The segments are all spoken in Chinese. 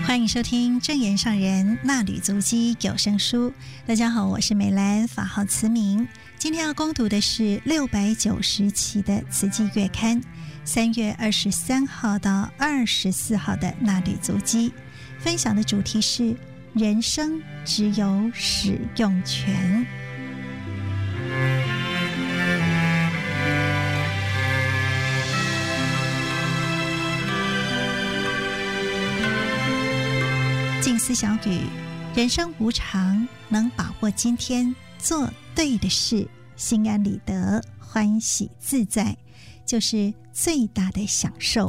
欢迎收听正言上人纳履足迹有声书。大家好，我是美兰，法号慈明。今天要攻读的是690期的慈济月刊3月23号到24号的纳履足迹，分享的主题是人生只有使用权。静思小语：人生无常，能把握今天，做对的事，心安理得，欢喜自在，就是最大的享受。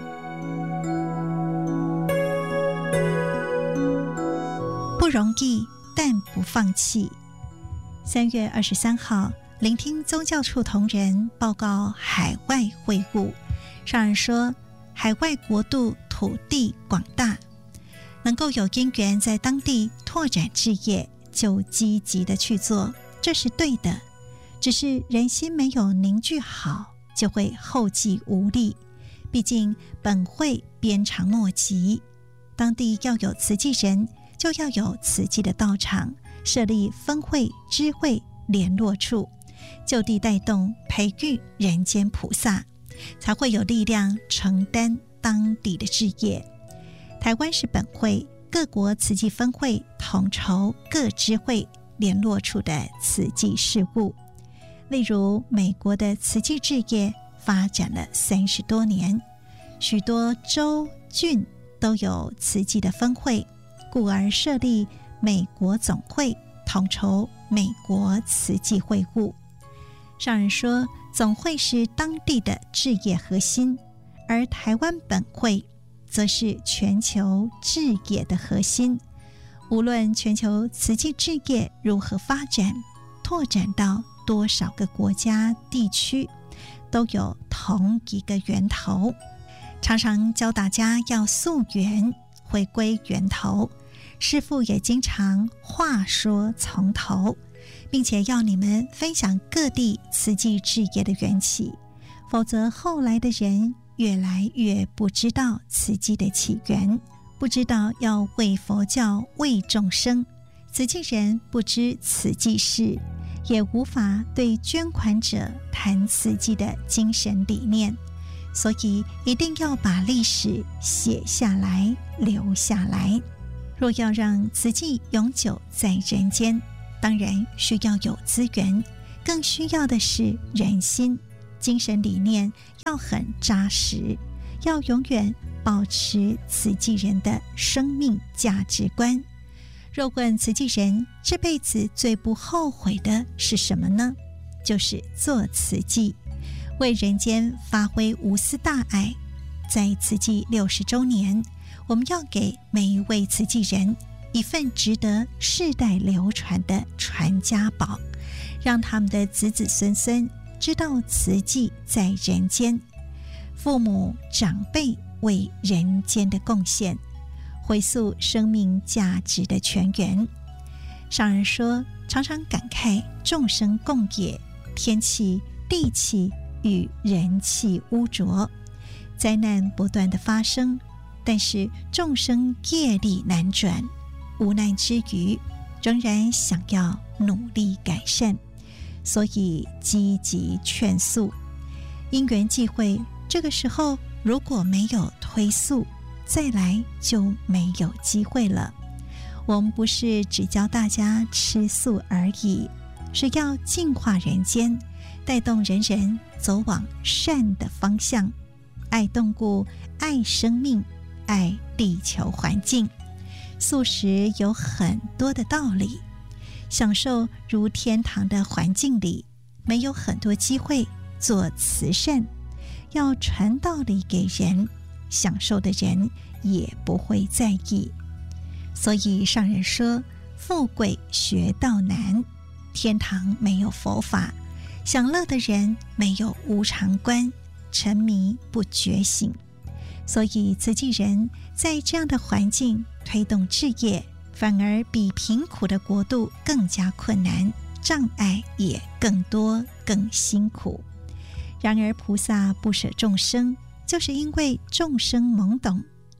不容易，但不放弃。3月23号，聆听宗教处同仁报告海外会务，上人说，海外国度土地广大，能够有因缘在当地拓展志业，就积极的去做，这是对的。只是人心没有凝聚好，就会后继无力。毕竟本会鞭长莫及，当地要有慈济人，就要有慈济的道场，设立分会、支会、联络处，就地带动培育人间菩萨，才会有力量承担当地的志业。台湾是本会，各国慈济分会统筹各支会联络处的慈济事务。例如美国的慈济志业发展了30多年，许多州郡都有慈济的分会，故而设立美国总会，统筹美国慈济会务。上人说，总会是当地的志业核心，而台湾本会则是全球志业的核心。无论全球慈济志业如何发展，拓展到多少个国家地区，都有同一个源头。常常教大家要溯源，回归源头。师父也经常话说从头，并且要你们分享各地慈济志业的缘起，否则后来的人越来越不知道慈济的起源，不知道要为佛教、为众生。慈济人不知慈济事，也无法对捐款者谈慈济的精神理念，所以一定要把历史写下来、留下来。若要让慈济永久在人间，当然需要有资源，更需要的是人心。精神理念要很扎实，要永远保持慈济人的生命价值观。若问慈济人这辈子最不后悔的是什么呢？就是做慈济，为人间发挥无私大爱。在慈济60周年，我们要给每一位慈济人一份值得世代流传的传家宝，让他们的子子孙孙知道慈济在人间，父母长辈为人间的贡献，回溯生命价值的泉源。上人说，常常感慨众生共业，天气、地气与人气污浊，灾难不断的发生，但是众生业力难转，无奈之余，仍然想要努力改善，所以积极劝诉。因缘际会，这个时候如果没有推诉，再来就没有机会了。我们不是只教大家吃素而已，是要净化人间，带动人人走往善的方向，爱动物，爱生命，爱地球环境。素食有很多的道理，享受如天堂的环境里，没有很多机会做慈善。要传道理给人，享受的人也不会在意。所以上人说，富贵学道难，天堂没有佛法，享乐的人没有无常观，沉迷不觉醒。所以慈济人在这样的环境推动志业，反而比贫苦的国度更加困难，障碍也更多，更辛苦。然而菩萨不舍众生，就是因为众生懵懂，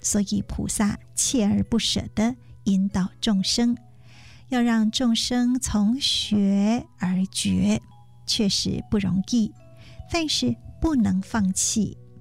所以菩萨锲而不舍地引导众生，要让众生从学而觉，确实不容易，但是不能放弃，